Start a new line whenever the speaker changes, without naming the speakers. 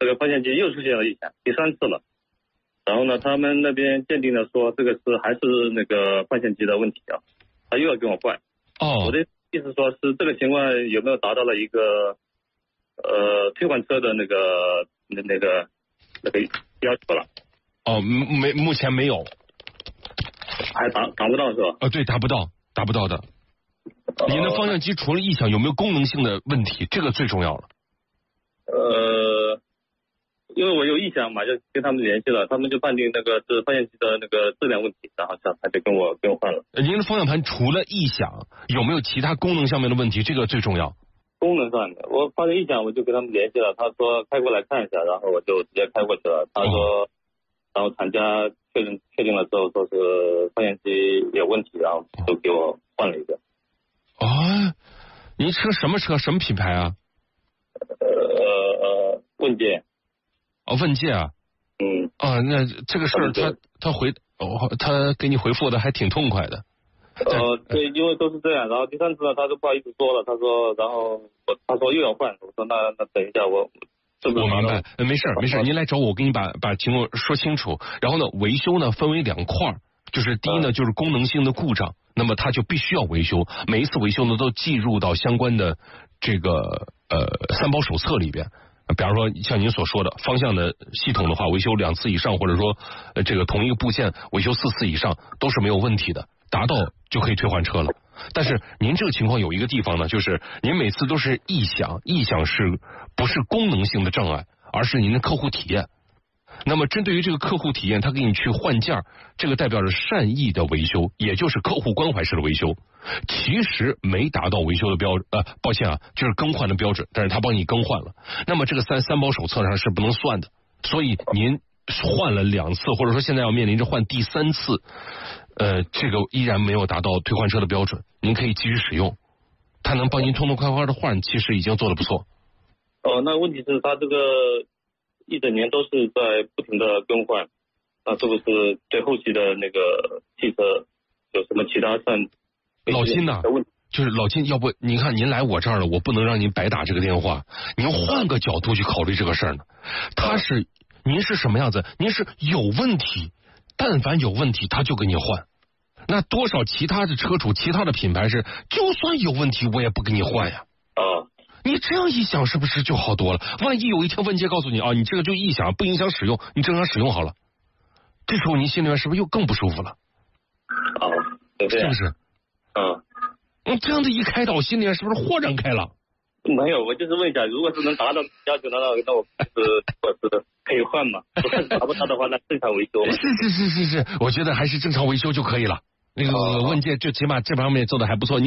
个发现机又出现了异响，第3次了。然后呢，他们那边鉴定的说这个还是那个发现机的问题啊，他又要给我换。
哦，
我的意思说是这个情况有没有达到了一个退换车的那个要求了？
哦，目前没有，
还达不到是吧？
对，达不到的。您的方向机除了异响，有没有功能性的问题？这个最重要了。
因为我有异响嘛，就跟他们联系了，他们就判定那个是发现机的那个质量问题，然后他就跟我换了。
您的方向盘除了异响，有没有其他功能上面的问题？这个最重要。
功能上的，我发现异响，我就跟他们联系了，他说开过来看一下，然后我就直接开过去了。他说，然后厂家确定了之后，说是发现机有问题，然后就给我换了一个。
您车什么车？什么品牌啊？
问界。
问界啊。那这个事儿他给你回复的还挺痛快的。
对，因为都是这样，然后第3次呢，他就不好意思说了，他说，然后他说又要换，我说那等一下我
明白，没事，您来找我给你把情况说清楚。然后呢，维修呢分为2块，就是第一呢就是功能性的故障，那么它就必须要维修，每一次维修呢都计入到相关的这个3包手册里边。比方说像您所说的方向的系统的话，维修2次以上，或者说这个同一个部件维修4次以上都是没有问题的，达到就可以退换车了。但是您这个情况有一个地方呢，就是您每次都是异响是不是功能性的障碍，而是您的客户体验。那么针对于这个客户体验，他给你去换件，这个代表着善意的维修，也就是客户关怀式的维修。其实没达到维修的抱歉啊，就是更换的标准，但是他帮你更换了。那么这个三包手册上是不能算的，所以您换了2次，或者说现在要面临着换第3次，这个依然没有达到退换车的标准，您可以继续使用，他能帮您痛痛快快的换，其实已经做得不错。
那问题是他这个一整年都是在不停的更换，那是不是对后期的那个汽车有什么其他
老金呐，就是老金，要不您看您来我这儿了，我不能让您白打这个电话，您换个角度去考虑这个事儿呢。您是什么样子？您是有问题，但凡有问题他就给你换。那多少其他的车主、其他的品牌是，就算有问题我也不给你换呀。你这样一想是不是就好多了？万一有一天问界告诉你你这个就异响，不影响使用，你正常使用好了，这时候您心里面是不是又更不舒服了？是不是？这样的一开导，心里面是不是豁然开朗？
没有，我就是问一下，如果是能达到要求的，那我是可以换嘛？达不到的话，那正常维修嘛。
是，我觉得还是正常维修就可以了。那个问界就起码这方面做的还不错。